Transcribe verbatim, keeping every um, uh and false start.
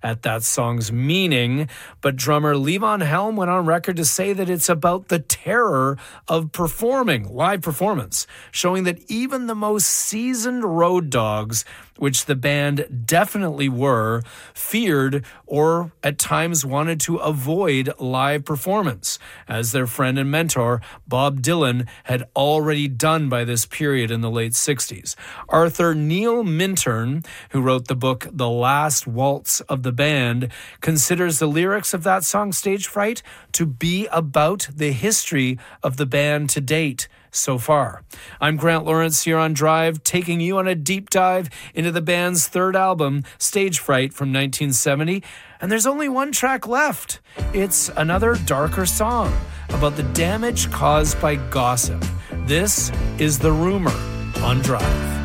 at that song's meaning, but drummer Levon Helm went on record to say that it's about the terror of performing, live performance, showing that even the most seasoned road dogs, which the band definitely were, feared or at times wanted to avoid live performance, as their friend and mentor Bob Dylan had already done by this period in the late sixties. Arthur Neil Minturn, who wrote the book The Last Waltz of the Band, considers the lyrics of that song, Stage Fright, to be about the history of the band to date so far. I'm Grant Lawrence here on Drive, taking you on a deep dive into the band's third album, Stage Fright, from nineteen seventy. And there's only one track left. It's another darker song about the damage caused by gossip. This is The Rumor on Drive.